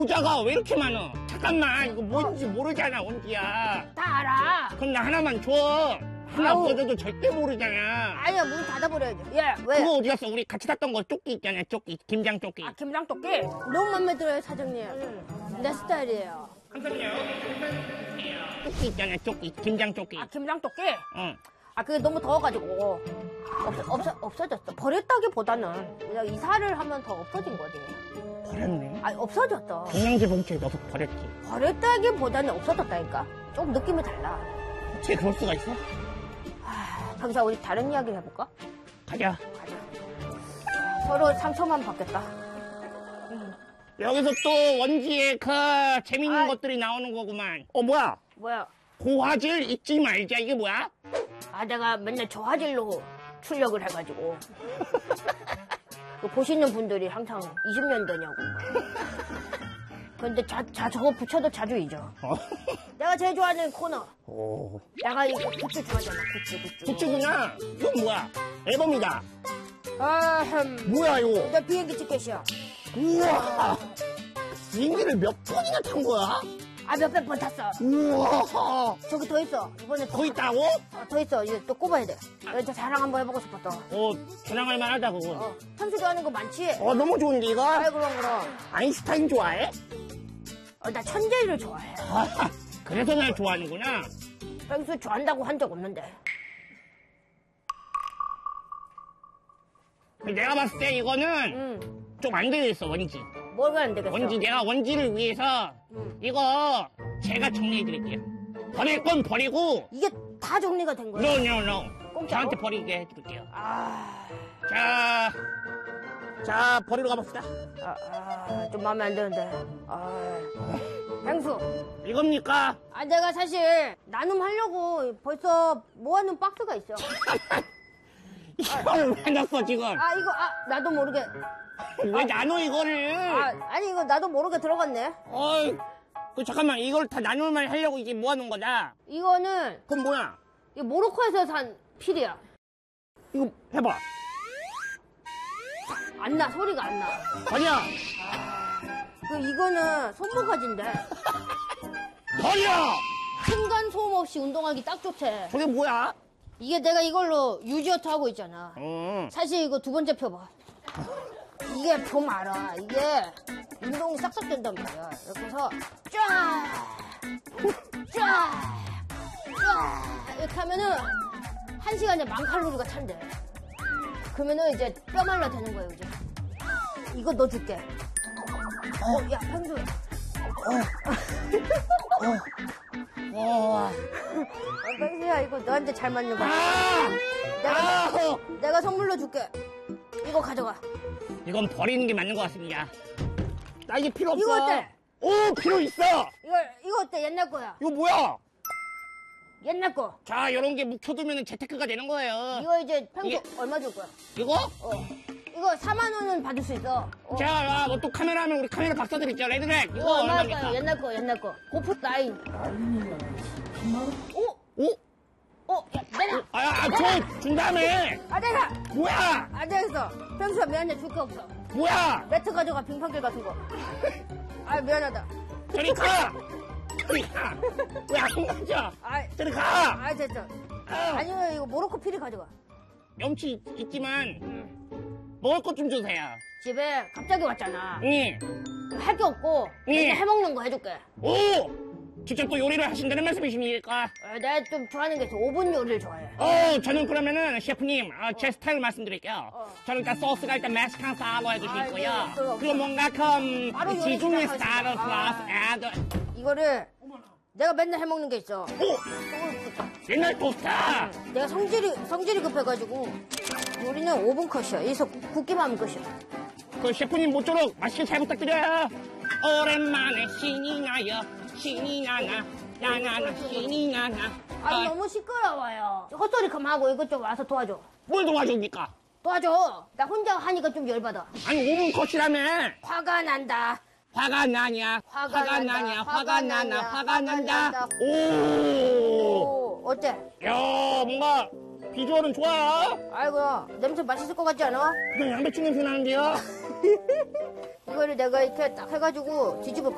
모자가 왜 이렇게 많아? 잠깐만, 이거 뭔지 모르잖아, 원지야. 다 알아. 그럼 나 하나만 줘. 하나 아우. 없어져도 절대 모르잖아. 아니야, 문 닫아버려야지. 야, 왜? 그거 어디 갔어? 우리 같이 샀던 거 조끼 있잖아, 조끼. 김장 조끼. 아, 김장 토끼? 너무 마음에 들어요, 사장님. 내 스타일이에요. 잠깐만요. 조끼 있잖아, 조끼. 김장 조끼. 아, 김장 토끼? 응. 아, 그게 너무 더워가지고 없어졌어. 버렸다기보다는 그냥 이사를 하면 더 없어진 거지. 버렸네. 아, 없어졌어. 경량제 봉투에 넣어서 버렸지. 버렸다기보다는 없어졌다니까. 조금 느낌이 달라. 어떻게 그럴 수가 있어? 병사, 우리 다른 이야기를 해볼까? 가자. 서로 상처만 받겠다. 여기서 또 원지의 그 재밌는 아이. 것들이 나오는 거구만. 뭐야? 뭐야? 고화질 잊지 말자. 이게 뭐야? 아, 내가 맨날 저화질로 출력을 해가지고. 그 보시는 분들이 항상 20년 되냐고. 근데 저거 붙여도 자주 잊어. 내가 제일 좋아하는 코너. 오. 내가 이거 굿즈 좋아하잖아, 굿즈. 굿즈구나. 이건 뭐야? 앨범이다. 뭐야, 이거? 내 비행기 티켓이야. 우와. 비행기를 몇 번이나 탄 거야? 아, 몇백 번 탔어. 우와. 저기 더 있어. 이번에 더 있다고? 더 있어. 이제 또 꼽아야 돼. 저 자랑 한번 해보고 싶었어. 자랑할 만하다, 그건. 평소 좋아하는 거 많지? 너무 좋은데, 이거? 아이, 그럼. 아인슈타인 좋아해? 나 천재를 좋아해. 그래서 날 좋아하는구나. 평소 좋아한다고 한 적 없는데. 내가 봤을 때 이거는 좀 안 되어 있어, 원지. 뭐가 안 되겠어? 내가 원지를 위해서 이거 제가 정리해드릴게요. 버릴 건 버리고, 이게 다 정리가 된 거야? no. 공짜로? 저한테 버리게 해드릴게요. 아, 자, 버리러 가봅시다. 좀 마음에 안 드는데. 행수. 이겁니까? 내가 사실 나눔하려고 벌써 모아놓은 박스가 있어. 이걸 왜 넣었어, 지금? 이거, 나도 모르게. 왜 나눠, 이거를? 아니, 이거 나도 모르게 들어갔네. 잠깐만, 이걸 다 나눌만 하려고 이제 모아놓은 거다. 이거는, 그럼 뭐야? 이거 모로코에서 산 필이야. 이거 해봐. 안 나, 소리가 안 나. 버려! 이거는 손모가지인데. 버려! 층간 소음 없이 운동하기 딱 좋대. 저게 뭐야? 이게 내가 이걸로 유지어트 하고 있잖아. 사실 이거 두 번째 펴봐. 이게 좀 알아. 이게 운동이 싹싹 된단 말이야. 이렇게 해서 쫙 이렇게 하면은 1시간에 10,000칼로리가 찬대. 그러면은 이제 뼈 말라 되는 거예요, 이제. 이거 넣어줄게. 야, 편수. 편수야, 이거 너한테 잘 맞는 거야. 내가 선물로 줄게. 이거 가져가. 이건 버리는 게 맞는 것 같습니다. 나 이게 필요 없어. 이거 어때? 필요 있어. 이거 어때? 옛날 거야. 이거 뭐야? 옛날 거. 자, 이런 게 묵혀두면 재테크가 되는 거예요. 이거 이제 평소 얼마 줄 거야? 이거? 이거 4만 원은 받을 수 있어. 자, 뭐 또 카메라 하면 우리 카메라 박사들 있죠, 레드렉. 이거 얼마입니까? 얼마일까요? 옛날 거. 고프 나인. 야, 내놔. 준 다음에. 내놔. 뭐야? 안 되겠어. 평소에 미안해, 줄 거 없어. 뭐야? 매트 가져가, 빙판길 같은 거. 미안하다. 저리 가! 왜 안 가져? 저리 가! 됐어. 아니면 이거 모로코 피리 가져가. 염치 있지만, 먹을 것 좀 주세요. 집에 갑자기 왔잖아. 응. 할 게 없고, 예. 해먹는 거 해줄게. 직접 또 요리를 하신다는 말씀이십니까? 내가 좀 좋아하는 게 있어. 오븐 요리를 좋아해. 저는 그러면은 셰프님, 제 스타일 말씀드릴게요. 저는 일단 소스가 일단 메스칸 사로 해주시고요. 그리고 뭔가 바로 요리 지중해 시작하겠습니다. 스타일로 플러스 이거를 내가 맨날 해먹는 게 있어. 옛날 토스트! 내가 성질이 급해가지고 요리는 5분 컷이야. 여기서 굽기만 하면 끝이야. 그 셰프님 모쪼록 맛있게 잘 부탁드려요. 오랜만에 신이 나요. 신이 나나 나나나 신이 나나. 너무 시끄러워요. 헛소리 그만하고 이것 좀 와서 도와줘. 뭘 도와줍니까? 도와줘. 나 혼자 하니까 좀 열받아. 아니 5분 컷이라며. 화가 난다. 화가 나냐? 화가 난다. 어때? 야, 뭔가 비주얼은 좋아. 아이고, 냄새 맛있을 것 같지 않아? 그냥 양배추 냄새 나는데요. 이거를 내가 이렇게 딱 해가지고 뒤집을 거야.